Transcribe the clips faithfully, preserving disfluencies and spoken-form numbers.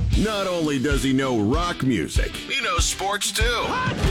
Not only does he know rock music, he knows sports too.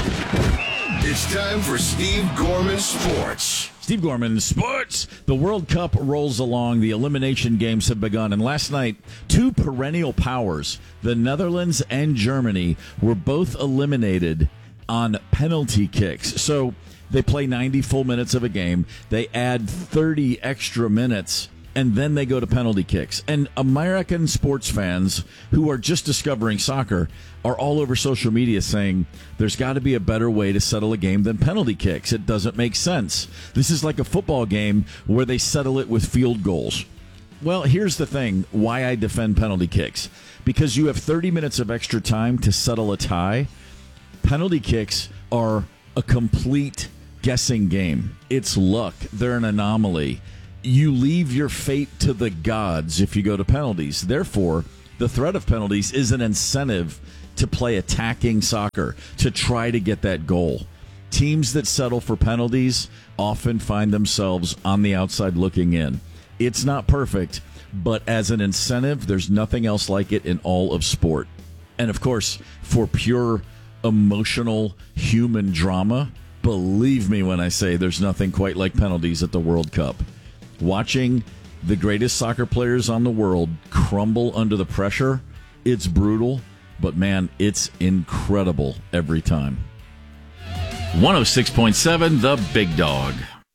It's time for Steve Gorman Sports. Steve Gorman Sports. The World Cup rolls along. The elimination games have begun. And last night, two perennial powers, the Netherlands and Germany, were both eliminated on penalty kicks. So they play ninety full minutes of a game. They add thirty extra minutes, and then they go to penalty kicks. And American sports fans who are just discovering soccer are all over social media saying there's got to be a better way to settle a game than penalty kicks. It doesn't make sense. This is like a football game where they settle it with field goals. Well, here's the thing, why I defend penalty kicks. Because you have thirty minutes of extra time to settle a tie. Penalty kicks are a complete guessing game. It's luck. They're an anomaly. You leave your fate to the gods if you go to penalties. Therefore, the threat of penalties is an incentive to play attacking soccer, to try to get that goal. Teams that settle for penalties often find themselves on the outside looking in. It's not perfect, but as an incentive, there's nothing else like it in all of sport. And of course, for pure emotional human drama, believe me when I say there's nothing quite like penalties at the World Cup. Watching the greatest soccer players on the world crumble under the pressure, it's brutal, but man, it's incredible every time. one oh six point seven, The Big Dog.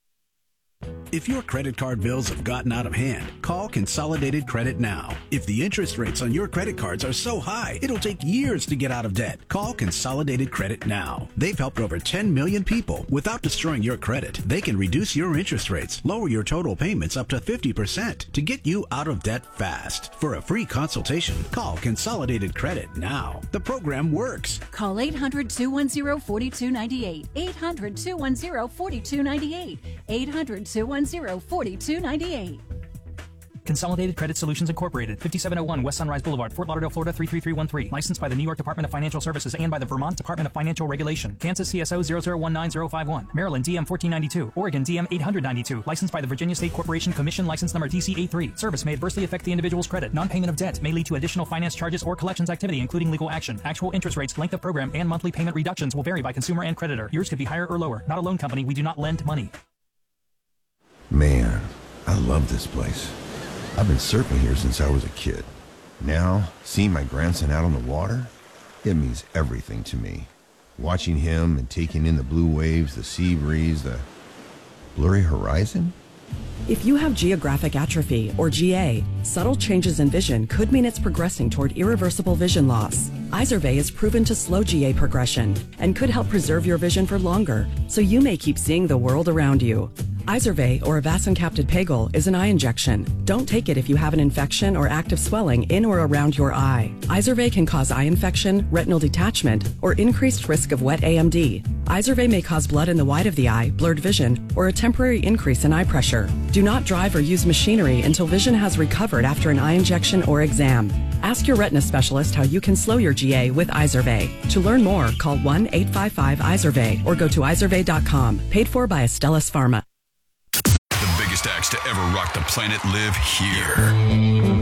If your credit card bills have gotten out of hand, call Consolidated Credit now. If the interest rates on your credit cards are so high, it'll take years to get out of debt. Call Consolidated Credit now. They've helped over ten million people without destroying your credit. They can reduce your interest rates, lower your total payments up to fifty percent to get you out of debt fast. For a free consultation, call Consolidated Credit now. The program works. Call eight hundred, two one zero, four two nine eight. eight hundred, two one zero, four two nine eight. eight hundred, two one zero, four two nine eight. Consolidated Credit Solutions Incorporated, fifty-seven oh one West Sunrise Boulevard, Fort Lauderdale, Florida three three three one three. Licensed by the New York Department of Financial Services and by the Vermont Department of Financial Regulation. Kansas C S O zero zero one nine zero five one. Maryland D M fourteen ninety-two. Oregon D M eight ninety-two. Licensed by the Virginia State Corporation Commission. License number D C A three. Service may adversely affect the individual's credit. Non-payment of debt may lead to additional finance charges or collections activity, including legal action. Actual interest rates, length of program, and monthly payment reductions will vary by consumer and creditor. Yours could be higher or lower. Not a loan company. We do not lend money. Man, I love this place. I've been surfing here since I was a kid. Now, seeing my grandson out on the water, it means everything to me. Watching him and taking in the blue waves, the sea breeze, the blurry horizon. If you have geographic atrophy, or G A, subtle changes in vision could mean it's progressing toward irreversible vision loss. Izervay is proven to slow G A progression and could help preserve your vision for longer, so you may keep seeing the world around you. Izervay, or avacincaptad pegol, is an eye injection. Don't take it if you have an infection or active swelling in or around your eye. Izervay can cause eye infection, retinal detachment, or increased risk of wet A M D. Izervay may cause blood in the white of the eye, blurred vision, or a temporary increase in eye pressure. Do not drive or use machinery until vision has recovered after an eye injection or exam. Ask your retina specialist how you can slow your G A with Izervay. To learn more, call one eight five five Izervay or go to izervay dot com. Paid for by Astellas Pharma. The biggest acts to ever rock the planet live here.